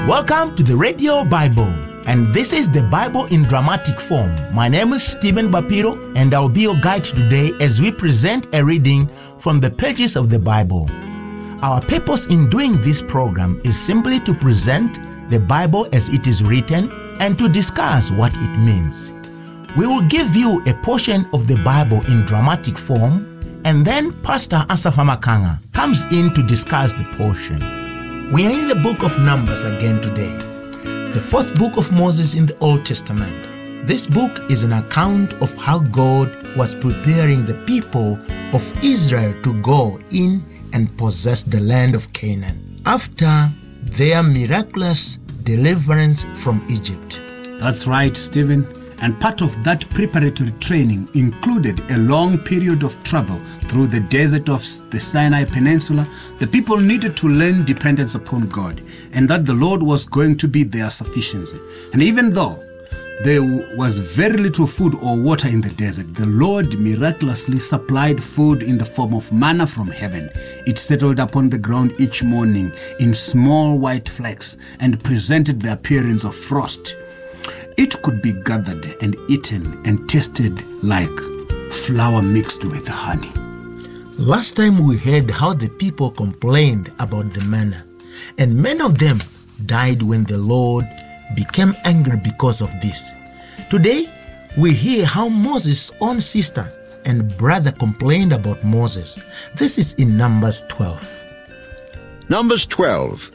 Welcome to the Radio Bible, and this is the Bible in dramatic form. My name is Stephen Bapiro, and I'll be your guide today as we present a reading from the pages of the Bible. Our purpose in doing this program is simply to present the Bible as it is written and to discuss what it means. We will give you a portion of the Bible in dramatic form, and then Pastor Asafa Makanga comes in to discuss the portion. We are in the book of Numbers again today, the fourth book of Moses in the Old Testament. This book is an account of how God was preparing the people of Israel to go in and possess the land of Canaan after their miraculous deliverance from Egypt. That's right, Stephen. And part of that preparatory training included a long period of travel through the desert of the Sinai Peninsula. The people needed to learn dependence upon God and that the Lord was going to be their sufficiency. And even though there was very little food or water in the desert, the Lord miraculously supplied food in the form of manna from heaven. It settled upon the ground each morning in small white flakes and presented the appearance of frost. It could be gathered and eaten and tasted like flour mixed with honey. Last time we heard how the people complained about the manna, and many of them died when the Lord became angry because of this. Today, we hear how Moses' own sister and brother complained about Moses. This is in Numbers 12. Numbers 12.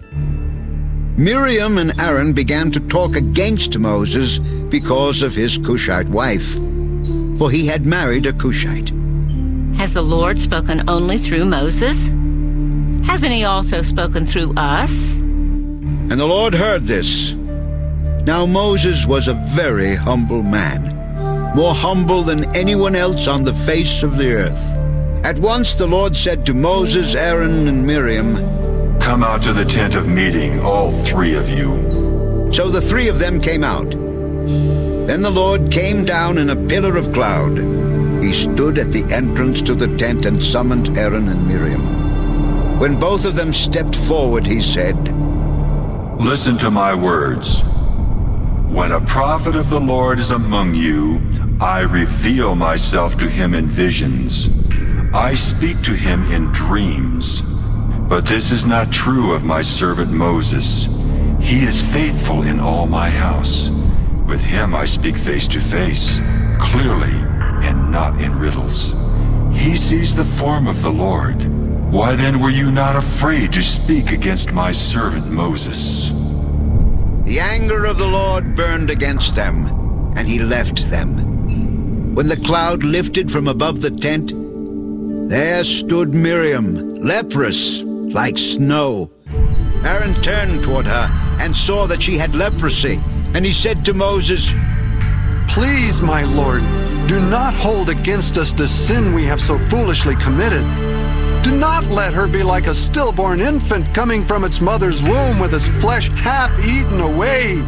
Miriam and Aaron began to talk against Moses because of his Cushite wife, for he had married a Cushite. Has the Lord spoken only through Moses? Hasn't he also spoken through us? And the Lord heard this. Now Moses was a very humble man, more humble than anyone else on the face of the earth. At once the Lord said to Moses, Aaron, and Miriam, "Come out to the tent of meeting, all three of you." So the three of them came out. Then the Lord came down in a pillar of cloud. He stood at the entrance to the tent and summoned Aaron and Miriam. When both of them stepped forward, he said, "Listen to my words. When a prophet of the Lord is among you, I reveal myself to him in visions. I speak to him in dreams. But this is not true of my servant Moses. He is faithful in all my house. With him I speak face to face, clearly and not in riddles. He sees the form of the Lord. Why then were you not afraid to speak against my servant Moses?" The anger of the Lord burned against them, and he left them. When the cloud lifted from above the tent, there stood Miriam, leprous, like snow. Aaron turned toward her and saw that she had leprosy, and he said to Moses, "Please, my Lord, do not hold against us the sin we have so foolishly committed. Do not let her be like a stillborn infant coming from its mother's womb with its flesh half eaten away."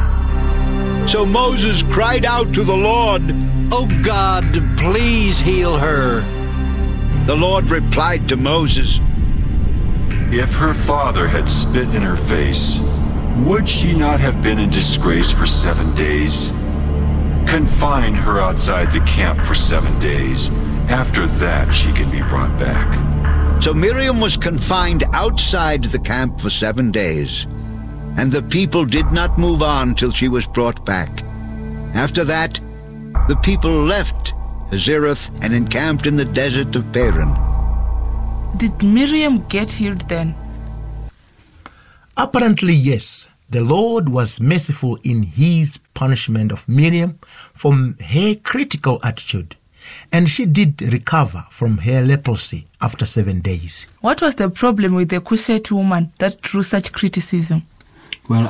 So Moses cried out to the Lord, "O God, please heal her." The Lord replied to Moses, If her father had spit in her face, would she not have been in disgrace for 7 days? Confine her outside the camp for 7 days. After that, she can be brought back. So Miriam was confined outside the camp for 7 days, and the people did not move on till she was brought back. After that, the people left Hazeroth and encamped in the desert of Paran. Did Miriam get healed then? Apparently, yes. The Lord was merciful in his punishment of Miriam from her critical attitude, and she did recover from her leprosy after 7 days. What was the problem with the Cushite woman that drew such criticism?